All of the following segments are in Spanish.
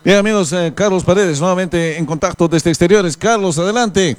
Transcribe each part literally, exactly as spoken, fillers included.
Bien, amigos, eh, Carlos Paredes, nuevamente en contacto desde exteriores. Carlos, adelante.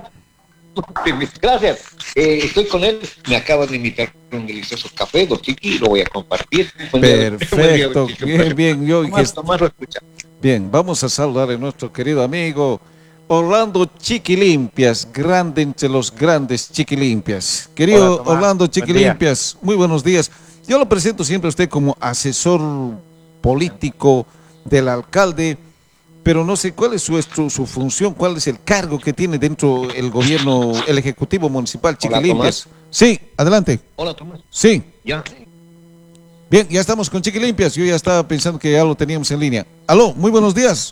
Gracias. Eh, estoy con él. Me acaba de invitar un delicioso café, dos chiqui, y lo voy a compartir. Buen día, buen día, Perfecto, chiqui. bien, bien. Yo, Tomás, Tomás lo escucha. bien, vamos a saludar a nuestro querido amigo Orlando Chiquilimpias, grande entre los grandes Chiquilimpias. Querido Hola, Tomás. Orlando Buen Chiquilimpias, muy buenos días. Yo lo presento siempre a usted como asesor político del alcalde, pero no sé cuál es su, su, su función, cuál es el cargo que tiene dentro del gobierno, el Ejecutivo Municipal Hola, Chiquilimpias. Tomás. Sí, adelante. Hola, Tomás. Sí. Ya. Bien, ya estamos con Chiquilimpias. Yo ya estaba pensando que ya lo teníamos en línea. Aló, muy buenos días.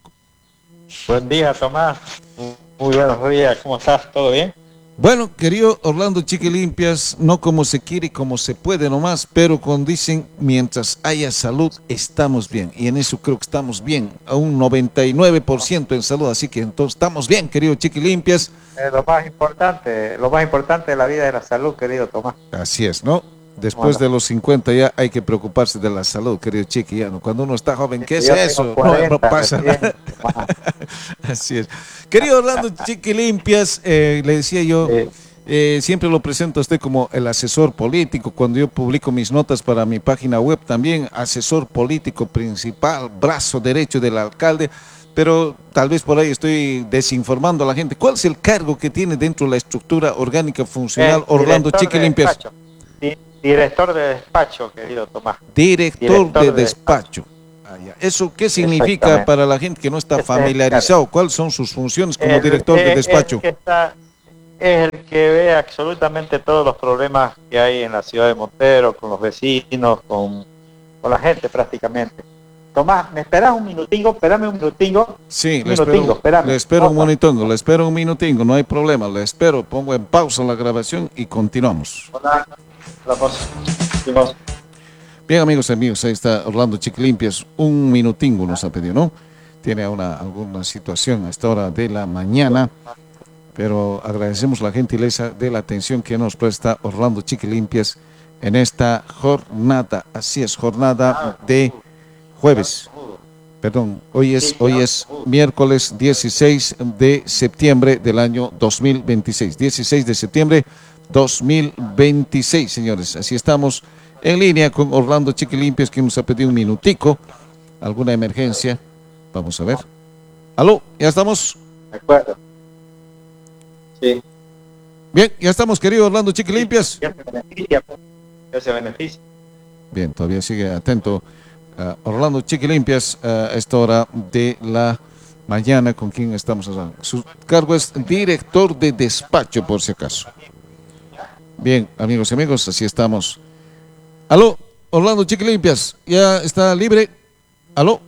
Buen día, Tomás. Muy buenos días. ¿Cómo estás? ¿Todo bien? Bueno, querido Orlando Chiquilimpias, no como se quiere y como se puede nomás, pero cuando dicen mientras haya salud, estamos bien. Y en eso creo que estamos bien, a un noventa y nueve por ciento en salud, así que entonces estamos bien, querido Chiquilimpias. Eh, lo más importante, lo más importante de la vida es la salud, querido Tomás. Así es, ¿no? Después de los cincuenta ya hay que preocuparse de la salud, querido Chiqui. Ya, ¿no? Cuando uno está joven, ¿qué es eso? cuarenta, no, no pasa recién. nada. Así es. Querido Orlando Chiquilimpias, eh, le decía yo, Eh, eh, siempre lo presento a usted como el asesor político. Cuando yo publico mis notas para mi página web, también asesor político principal, brazo derecho del alcalde. Pero tal vez por ahí estoy desinformando a la gente. ¿Cuál es el cargo que tiene dentro de la estructura orgánica funcional eh, Orlando director de Chiquilimpias? despacho. Di- Director de despacho, querido Tomás. Director, Director de de despacho. Ah, ya. ¿Eso qué significa Exactamente. para la gente que no está Ese es el familiarizado? ¿Cuáles son sus funciones como El- director de eh, despacho? El que está, es el que ve absolutamente todos los problemas que hay en la ciudad de Montero, con los vecinos, con, con la gente prácticamente. Tomás, ¿me esperas un minutingo? Espérame un minutingo. Sí, un le minutingo, espero, espérame. le espero un No, no. minutingo, le espero un minutingo, no hay problema, le espero, pongo en pausa la grabación y continuamos. Hola, hola, vos. Sí, vos. Bien, amigos y amigos, ahí está Orlando Chiquilimpias, un minutingo nos ha pedido, ¿no? Tiene una, alguna situación a esta hora de la mañana, pero agradecemos la gentileza de la atención que nos presta Orlando Chiquilimpias en esta jornada, así es, jornada de jueves. Perdón, hoy es, hoy es miércoles dieciséis de septiembre del año dos mil veintiséis. dieciséis de septiembre dos mil veintiséis, señores. Así estamos en línea con Orlando Chiquilimpias, que nos ha pedido un minutico. ¿Alguna emergencia? Vamos a ver. ¿Aló? ¿Ya estamos? De acuerdo. Sí. Bien, ya estamos, querido Orlando Chiquilimpias. Ya se beneficia. Ya se beneficia. Bien, todavía sigue atento uh, Orlando Chiquilimpias uh, a esta hora de la mañana, con quien estamos hablando. Su cargo es director de despacho, por si acaso. Bien, amigos y amigos, así estamos. Aló, Orlando Chiquilimpias, ¿ya está libre? Aló.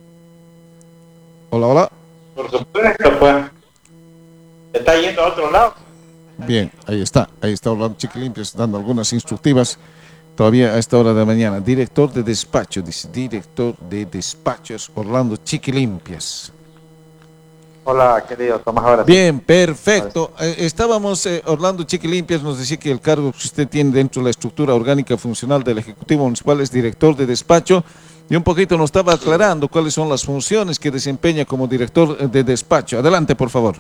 Hola, hola. Por supuesto, pues. ¿Se está yendo a otro lado? Bien, ahí está, ahí está Orlando Chiquilimpias dando algunas instructivas todavía a esta hora de la mañana. Director de despacho, dice, director de despachos, Orlando Chiquilimpias. Hola, querido Tomás. Ahora sí. Bien, perfecto. Eh, estábamos, eh, Orlando Chiquilimpias nos decía que el cargo que usted tiene dentro de la estructura orgánica funcional del Ejecutivo Municipal es director de despacho, y un poquito nos estaba aclarando cuáles son las funciones que desempeña como director de despacho. Adelante, por favor.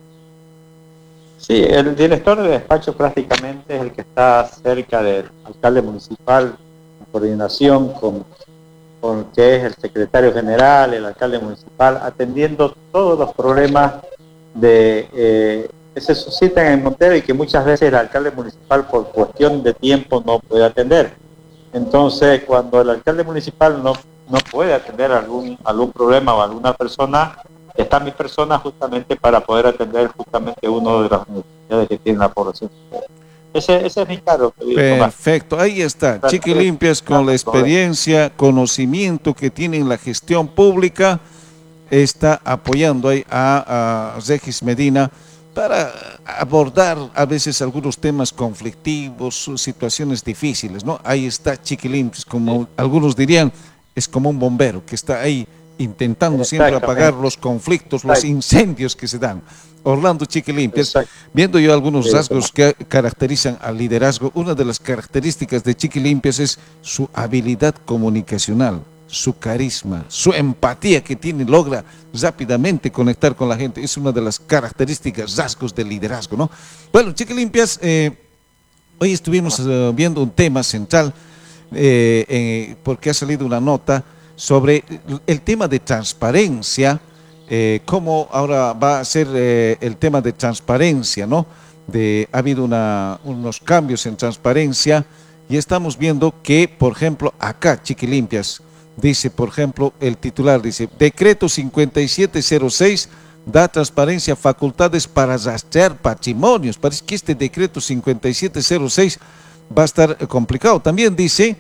Sí, el director de despacho prácticamente es el que está cerca del alcalde municipal, en coordinación con, con que es el secretario general, el alcalde municipal, atendiendo todos los problemas de, eh, que se suscitan en Montero y que muchas veces el alcalde municipal por cuestión de tiempo no puede atender. Entonces, cuando el alcalde municipal no, no puede atender algún, algún problema o alguna persona, está mi persona justamente para poder atender justamente uno de las necesidades que tiene la población. Ese, ese es mi cargo. Perfecto, ahí está, Chiquilimpias, con la experiencia, conocimiento que tiene en la gestión pública, está apoyando ahí a, a Regis Medina para abordar a veces algunos temas conflictivos, situaciones difíciles, ¿no? Ahí está Chiquilimpias, como sí. Algunos dirían, es como un bombero que está ahí intentando siempre apagar los conflictos, los incendios que se dan. Orlando Chiquilimpias, viendo yo algunos rasgos que caracterizan al liderazgo, una de las características de Chiquilimpias es su habilidad comunicacional, su carisma, su empatía que tiene, logra rápidamente conectar con la gente. Es una de las características, rasgos del liderazgo, ¿no? Bueno, Chiquilimpias, eh, hoy estuvimos uh, viendo un tema central, eh, eh, porque ha salido una nota sobre el tema de transparencia, eh, cómo ahora va a ser eh, el tema de transparencia, ¿no? De, ha habido una, unos cambios en transparencia y estamos viendo que, por ejemplo, acá, Chiquilimpias, dice, por ejemplo, el titular dice, decreto cincuenta y siete cero seis da transparencia, facultades para rastrear patrimonios. Parece que este decreto cincuenta y siete cero seis va a estar complicado. También dice,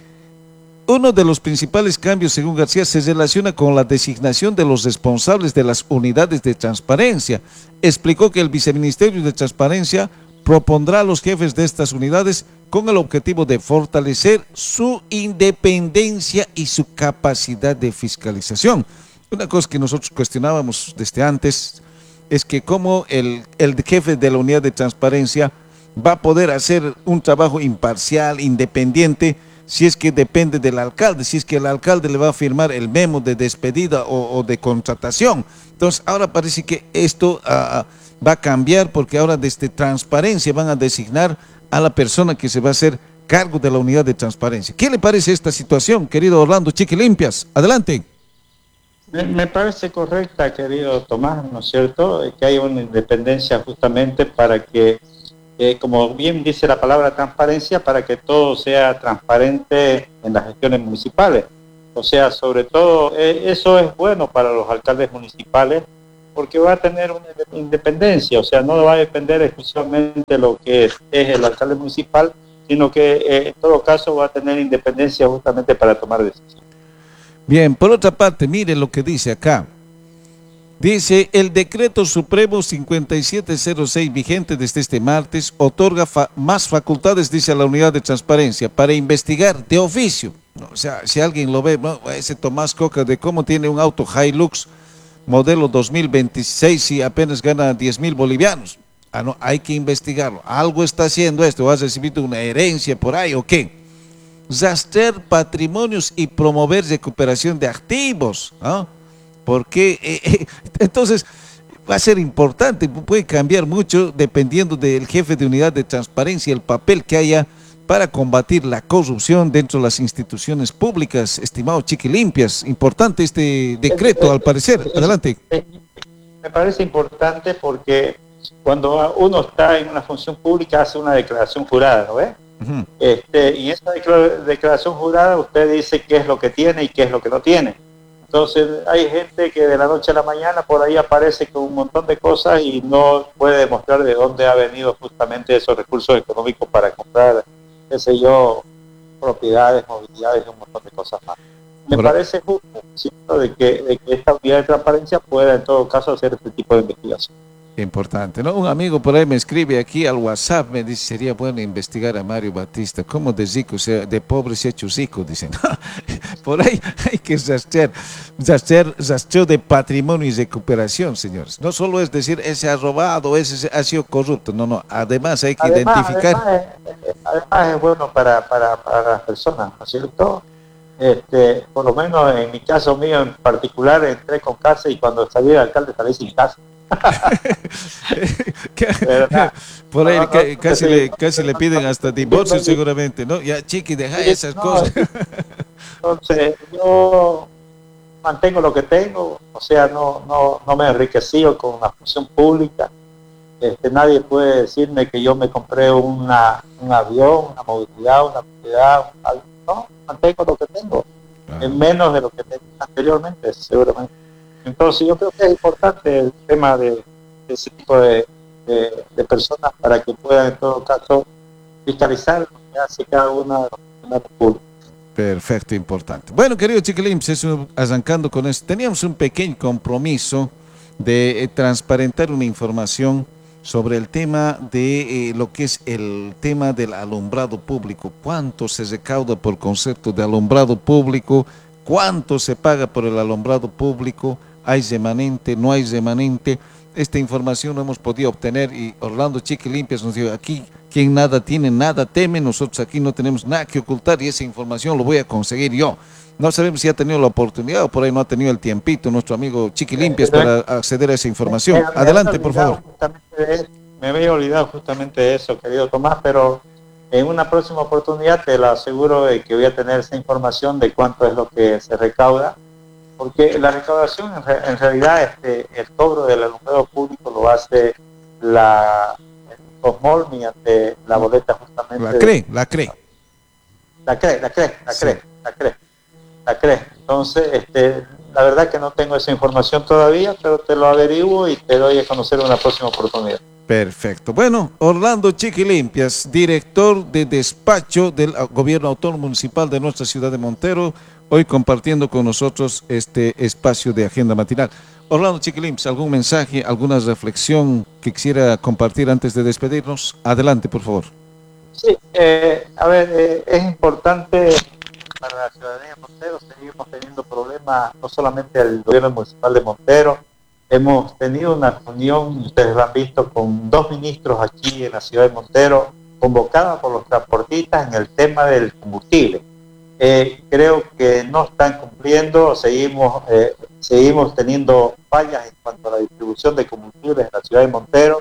uno de los principales cambios, según García, se relaciona con la designación de los responsables de las unidades de transparencia. Explicó que el Viceministerio de Transparencia propondrá a los jefes de estas unidades con el objetivo de fortalecer su independencia y su capacidad de fiscalización. Una cosa que nosotros cuestionábamos desde antes es que cómo el, el jefe de la unidad de transparencia va a poder hacer un trabajo imparcial, independiente, si es que depende del alcalde, si es que el alcalde le va a firmar el memo de despedida o, o de contratación. Entonces ahora parece que esto uh, va a cambiar, porque ahora desde transparencia van a designar a la persona que se va a hacer cargo de la unidad de transparencia. ¿Qué le parece esta situación, querido Orlando Chiquilimpias? Adelante. Me, me parece correcta, querido Tomás, ¿no es cierto? Que haya una independencia justamente para que, eh, como bien dice la palabra transparencia, para que todo sea transparente en las gestiones municipales. O sea, sobre todo, eh, eso es bueno para los alcaldes municipales, porque va a tener una independencia, o sea, no va a depender exclusivamente de lo que es, es el alcalde municipal, sino que eh, en todo caso va a tener independencia justamente para tomar decisiones. Bien, por otra parte, mire lo que dice acá. Dice, el decreto supremo cincuenta y siete cero seis vigente desde este martes otorga fa más facultades, dice, a la unidad de transparencia para investigar de oficio. No, o sea, si alguien lo ve, no, ese Tomás Coca de cómo tiene un auto Hilux modelo dos mil veintiséis y apenas gana diez mil bolivianos. Ah, no, hay que investigarlo. Algo está haciendo esto, ¿has recibido una herencia por ahí o qué? Rastrear patrimonios y promover recuperación de activos, ¿no? Porque eh, eh, entonces va a ser importante, puede cambiar mucho dependiendo del jefe de unidad de transparencia, el papel que haya para combatir la corrupción dentro de las instituciones públicas, estimado Chiquilimpias. Importante este decreto, al parecer. Adelante. Me parece importante porque cuando uno está en una función pública hace una declaración jurada, ¿no ve? Uh-huh. este, y esa declaración jurada usted dice qué es lo que tiene y qué es lo que no tiene. Entonces hay gente que de la noche a la mañana por ahí aparece con un montón de cosas y no puede demostrar de dónde ha venido justamente esos recursos económicos para comprar, qué sé yo, propiedades, movilidades y un montón de cosas más. Me Ahora, parece justo, ¿cierto?, de que, de que esta unidad de transparencia pueda en todo caso hacer este tipo de investigación. Importante, ¿no? Un amigo por ahí me escribe aquí al WhatsApp, me dice, sería bueno investigar a Mario Batista, ¿cómo de rico, o sea, de pobre se ha hecho rico? Dicen, por ahí hay que rastrear, rastrear, rastreo de patrimonio y recuperación, señores. No solo es decir, ese ha robado, ese ha sido corrupto, no, no, además hay que además, identificar. Además es, además es bueno para, para, para las personas, ¿no es cierto? Este, por lo menos en mi caso mío en particular, entré con casa y cuando salí el alcalde salí sin casa. Por ahí no, no, casi, le, casi le piden hasta divorcio seguramente, ¿no? Ya, Chiqui, deja esas no, cosas. Entonces, yo mantengo lo que tengo, o sea, no, no, no me he enriquecido con una función pública. Este, nadie puede decirme que yo me compré una, un avión, una movilidad, una propiedad, algo. No, mantengo lo que tengo, ah. en menos de lo que tenía anteriormente, seguramente. Entonces yo creo que es importante el tema de, de ese tipo de, de, de personas para que puedan en todo caso fiscalizar lo que hace cada una de los públicos. Perfecto, importante. Bueno, querido Chiquilimpias, arrancando con esto, teníamos un pequeño compromiso de eh, transparentar una información sobre el tema de eh, lo que es el tema del alumbrado público. ¿Cuánto se recauda por concepto de alumbrado público? ¿Cuánto se paga por el alumbrado público? ¿Hay remanente? ¿No hay remanente? Esta información no hemos podido obtener y Orlando Chiquilimpias nos dijo, aquí quien nada tiene, nada teme, nosotros aquí no tenemos nada que ocultar y esa información lo voy a conseguir yo. No sabemos si ha tenido la oportunidad o por ahí no ha tenido el tiempito nuestro amigo Chiqui Limpias para acceder a esa información. Me, me Adelante, por favor. De, me había olvidado justamente de eso, querido Tomás, pero en una próxima oportunidad te lo aseguro de que voy a tener esa información de cuánto es lo que se recauda, porque la recaudación en, re, en realidad este, el cobro del alumbrado público lo hace la Cosmol mediante la boleta justamente. La CRE, la CRE. La CRE, la CRE, la CRE, sí. la CRE, la CRE. Entonces, este, la verdad que no tengo esa información todavía, pero te lo averiguo y te doy a conocer en una próxima oportunidad. Perfecto. Bueno, Orlando Chiqui Limpias, director de despacho del Gobierno Autónomo Municipal de nuestra ciudad de Montero, hoy compartiendo con nosotros este espacio de agenda matinal. Orlando Chiqui Limpias, ¿algún mensaje, alguna reflexión que quisiera compartir antes de despedirnos? Adelante, por favor. Sí, eh, a ver, eh, es importante para la ciudadanía de Montero. Seguimos teniendo problemas, no solamente el gobierno municipal de Montero, hemos tenido una reunión, ustedes lo han visto, con dos ministros aquí en la ciudad de Montero, convocada por los transportistas en el tema del combustible. Eh, creo que no están cumpliendo, seguimos, eh, seguimos teniendo fallas en cuanto a la distribución de combustibles en la ciudad de Montero,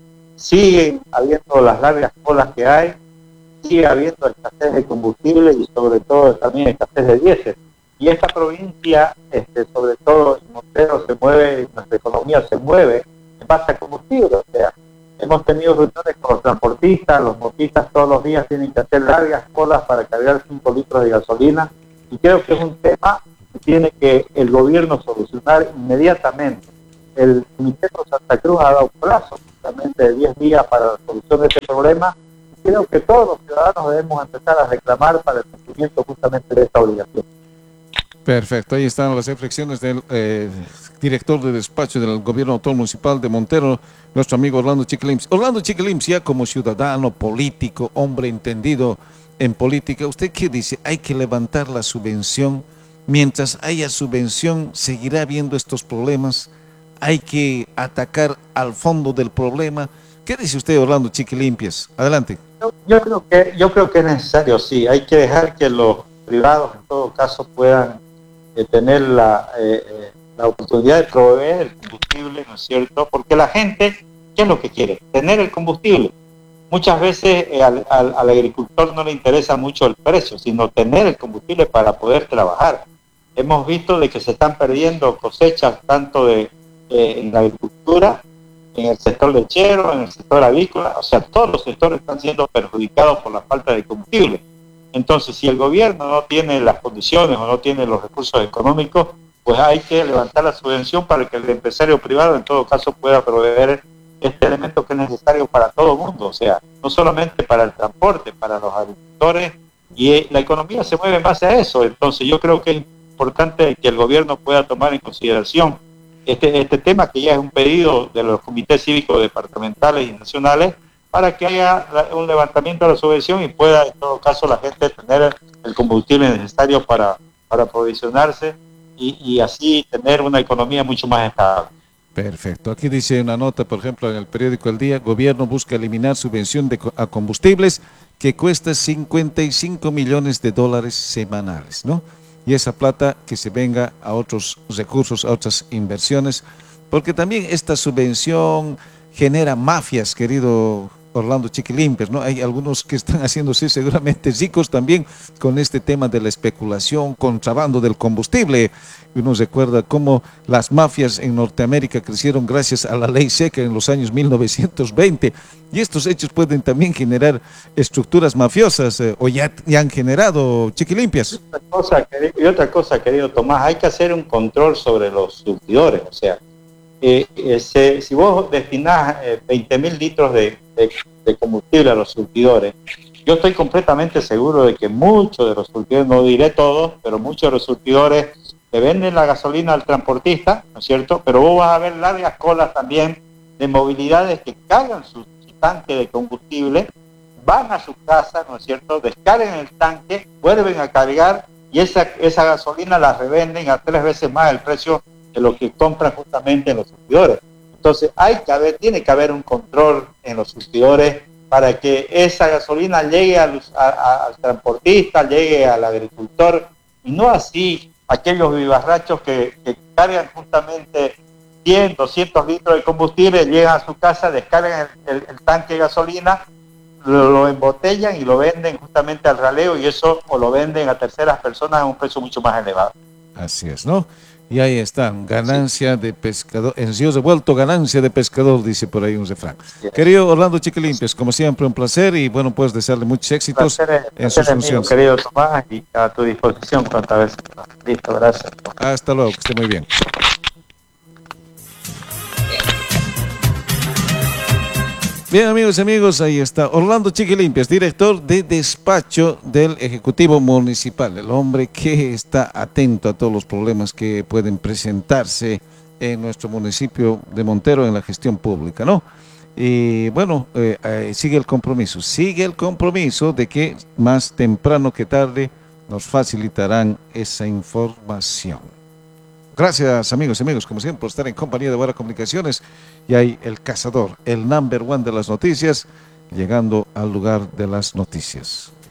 siguen habiendo las largas colas que hay, sigue habiendo escasez de combustible y sobre todo también escasez de diésel. Y esta provincia, este, sobre todo en Montero, se mueve, nuestra economía se mueve en base a combustible. O sea, hemos tenido reuniones con los transportistas, los motistas todos los días tienen que hacer largas colas para cargar cinco litros de gasolina. Y creo que es un tema que tiene que el gobierno solucionar inmediatamente. El Comité de Santa Cruz ha dado plazo justamente de diez días para la solución de este problema. Creo que todos los ciudadanos debemos empezar a reclamar para el cumplimiento justamente de esta obligación. Perfecto, ahí están las reflexiones del eh, director de despacho del Gobierno Autónomo Municipal de Montero, nuestro amigo Orlando Chiqui Limpias. Orlando Chiqui Limpias, ya como ciudadano, político, hombre entendido en política, ¿usted qué dice? ¿Hay que levantar la subvención? Mientras haya subvención, ¿seguirá habiendo estos problemas? ¿Hay que atacar al fondo del problema? ¿Qué dice usted, Orlando Chiqui Limpias? Adelante. Yo, yo, creo que, yo creo que es necesario, sí. Hay que dejar que los privados, en todo caso, puedan eh, tener la, eh, la oportunidad de proveer el combustible, ¿no es cierto? Porque la gente, ¿qué es lo que quiere? Tener el combustible. Muchas veces eh, al, al, al agricultor no le interesa mucho el precio, sino tener el combustible para poder trabajar. Hemos visto de que se están perdiendo cosechas tanto de, eh, en la agricultura, en el sector lechero, en el sector avícola, o sea, todos los sectores están siendo perjudicados por la falta de combustible. Entonces, si el gobierno no tiene las condiciones o no tiene los recursos económicos, pues hay que levantar la subvención para que el empresario privado, en todo caso, pueda proveer este elemento que es necesario para todo el mundo, o sea, no solamente para el transporte, para los agricultores, y la economía se mueve en base a eso. Entonces, yo creo que es importante que el gobierno pueda tomar en consideración Este, este tema, que ya es un pedido de los comités cívicos departamentales y nacionales, para que haya un levantamiento de la subvención y pueda, en todo caso, la gente tener el combustible necesario para, para aprovisionarse y, y así tener una economía mucho más estable. Perfecto. Aquí dice una nota, por ejemplo, en el periódico El Día: gobierno busca eliminar subvención de, a combustibles que cuesta cincuenta y cinco millones de dólares semanales, ¿no? Y esa plata que se venga a otros recursos, a otras inversiones, porque también esta subvención genera mafias, querido Orlando Chiqui Limpias, ¿no? Hay algunos que están haciéndose seguramente ricos también con este tema de la especulación, contrabando del combustible. Uno recuerda cómo las mafias en Norteamérica crecieron gracias a la ley seca en los años mil novecientos veinte, y estos hechos pueden también generar estructuras mafiosas, eh, o ya, ya han generado, Chiqui Limpias. Y otra, cosa, y otra cosa, querido Tomás, hay que hacer un control sobre los surtidores, o sea, eh, eh, se, si vos destinás eh, veinte mil litros de, de, de combustible a los surtidores, yo estoy completamente seguro de que muchos de los surtidores, no diré todos, pero muchos de los surtidores le venden la gasolina al transportista, ¿no es cierto? Pero vos vas a ver largas colas también de movilidades que cargan su, su tanque de combustible, van a su casa, ¿no es cierto?, descargan el tanque, vuelven a cargar y esa, esa gasolina la revenden a tres veces más el precio de lo que compran justamente en los surtidores. Entonces hay que haber, tiene que haber un control en los surtidores para que esa gasolina llegue al, a, a, al transportista, llegue al agricultor y no así aquellos vivarrachos que, que cargan justamente cien, doscientos litros de combustible, llegan a su casa, descargan el, el, el tanque de gasolina, lo, lo embotellan y lo venden justamente al raleo, y eso o lo venden a terceras personas a un precio mucho más elevado. Así es, ¿no? Y ahí están, ganancia sí. de pescador, en Ríos de Vuelto, ganancia de pescador, dice por ahí un refrán. Sí. Querido Orlando Chiquilimpias, como siempre un placer y bueno, puedes desearle muchos éxitos placer, en sus funciones. Querido Tomás, y a tu disposición cuantas veces. Listo, gracias. Hasta luego, que esté muy bien. Bien, amigos y amigos, ahí está Orlando Chiquilimpias, director de despacho del Ejecutivo Municipal, el hombre que está atento a todos los problemas que pueden presentarse en nuestro municipio de Montero en la gestión pública, ¿no? Y bueno, eh, eh, sigue el compromiso, sigue el compromiso de que más temprano que tarde nos facilitarán esa información. Gracias, amigos y amigos, como siempre, por estar en compañía de Buenas Comunicaciones. Y ahí el cazador, el number one de las noticias, llegando al lugar de las noticias.